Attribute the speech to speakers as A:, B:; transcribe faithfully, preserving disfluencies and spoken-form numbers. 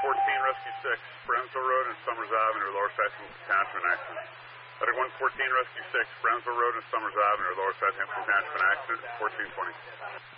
A: fourteen, Rescue six, Brownsville Road and Summers Avenue, Lower Southampton Township, an accident. Medic one fourteen, Rescue six, Brownsville Road and Summers Avenue, Lower Southampton Township, an accident, fourteen twenty.